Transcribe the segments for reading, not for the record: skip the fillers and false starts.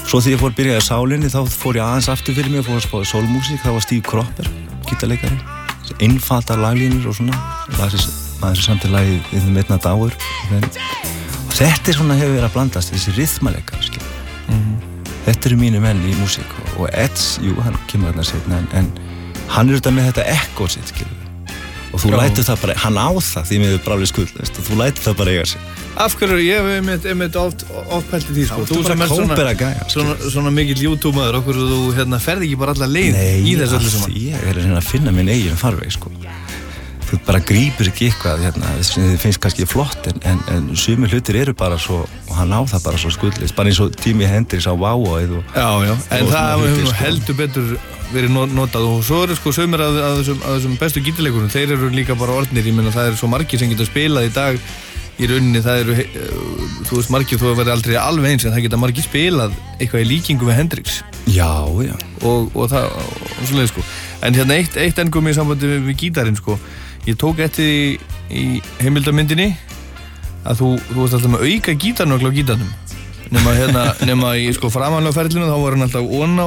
Svo þegar ég fór að byrja í sálinni, þá fór ég aðeins aftur fyrir mig og fór að spá sólmúsík. Það var Steve Cropper, gítarleikari. Einfaldar laglínur og svona. Maður samt til lagið In the Midnight Hour. Og þetta svona hefur verið að blandast, þessi rythmaleika, Þetta eru mínu menn í músík. Og Edds, jú, hann kemur þarna seinna, en hann þetta með þetta echo sitt, skilur. Og þú lætur það bara, hann á það því miður bráli skuldlaust og þú lætur það bara eiga sig. Af hverju, ég hef einmitt oft pælt í því, sko. Þú sem er svona mikill YouTube-maður, okkur þú ferð ekki bara alla leið í þessu öllu saman. Nei, ég er að finna minn eigin farveg, sko. Þú bara grípur ekki eitthvað, sem þið finnst kannski flott, en sumir hlutir eru bara svo, og hann á það bara svo skuldlaust, bara eins og Jimi Hendrix á Wow-óið og... Já, en það hefur heldur betur verið notað og svo eru sko sumir af þessum bestu gítarleikurum, þeir eru líka bara orðnir, ég meina það eru svo margir sem geta spilað í dag í rauninni, það eru, þú veist margir, þú verður aldrei alveg eins en það geta margir spilað eitthvað í líkingu með Hendrix. Já. Og það, og svoleið sko. En hérna eitt engum í sambandi við gítarinn sko, ég tók eftir í heimildamyndinni að þú veist alltaf með auka gítarnögl á gítarnum. Nema í sko framanlega ferlinu þá var hann alltaf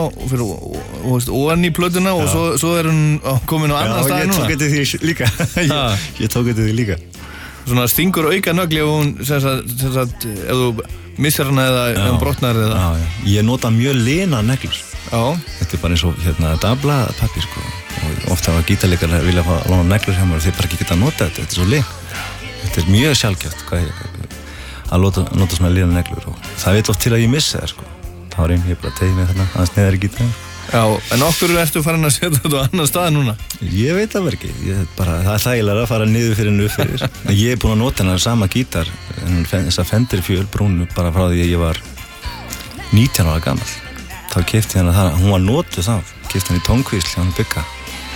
ofan í plötuna og svo er hann komin á annan stað núna. Já, ég tók eftir því líka. Svona stingur auka nögli ef hún, sem sagt, ef þú missar hana eða brotnar eða. Já. Ég nota mjög lina neglur. Já. Þetta er bara eins og dabla pappír sko. Og oft hafa gítarleikar vilja fá lána neglur hjá mér og þeir bara ekki geta að nota þetta er svo lin. Þetta er mjög sjálfgeft að nota svona lína neglur og það veit oft til að ég missa það sko. Þá er ég bara að tegja mig þarna aðeins neðar í gítarinn. Já, en okkur ertu farin að setja þetta á annan stað núna? Ég veit það ekki, það er þægilega að fara niður fyrir en upp fyrir. Ég er búinn að nota hennar sama gítar, þessa Fender fjöl brúnu bara frá því að ég var 19 ára gamall. Þá keypti ég hana þar, hún var notuð þá, keypti hann í tónkvísl hjá hann Bygga.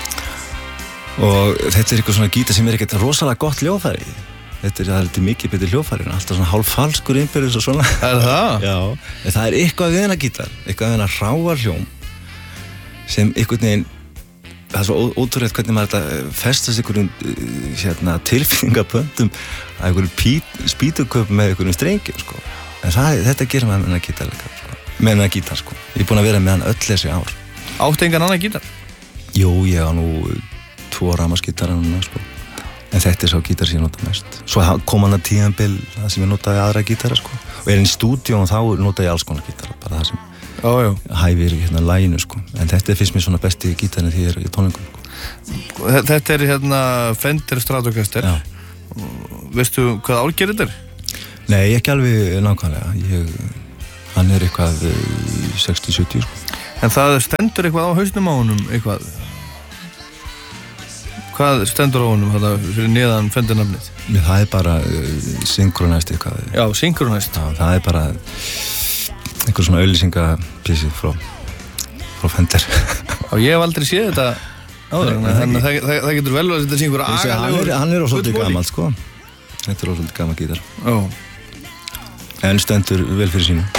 Og þetta er eitthvað svona gítar sem er ekkert rosalega gott hljóðfæri. Þetta er mikið betur hljóðfæri, alltaf svona hálf falskur innbyrðis og svona. Er það? Já, en það er eitthvað við hennar gítar, eitthvað við hennar hráar hljóm sem einhvern veginn, það er svo ótrúlegt hvernig maður þetta festast einhverjum tilfinningaböndum að einhverjum spýtuköpum með einhverjum strengjum sko. En þetta gerir maður með hennar gítar líka sko. Með hennar gítar sko. Ég er búinn að vera með hann öll þessi ár. Áttu engan annan gítar? Jú, ég á nú 2 rafmagnsgítara núna sko. En þetta er sá gítar sem ég nota mest. Svo kom hann að tíðanbil það sem ég notaði aðra gítara sko. Og í stúdíu og þá notaði ég alls konar gítara, bara það sem hæfir laginu sko. En þetta finnst mér svona besti gítarinn því ég er í tónleikum sko. Þetta er Fender Stratocaster. Já. Veistu hvað árgerð þetta er? Nei, ekki alveg nákvæmlega. Hann er eitthvað 60-70 sko. En það stendur eitthvað á hausnum á honum, eitthvað? Hvað stendur á honum þetta fyrir neðan Fender-nafnið? Það er bara Synchronized eitthvað. Já, Synchronized. Já, það er bara einhver svona auglýsingapísi frá Fender. Já, ég hef aldrei séð þetta áður, þannig að það getur vel að þetta sé einhver agalegur. Hann er svolítið gamall, sko. Þetta er svolítið gamall gítar. Já. En stendur vel fyrir sínu.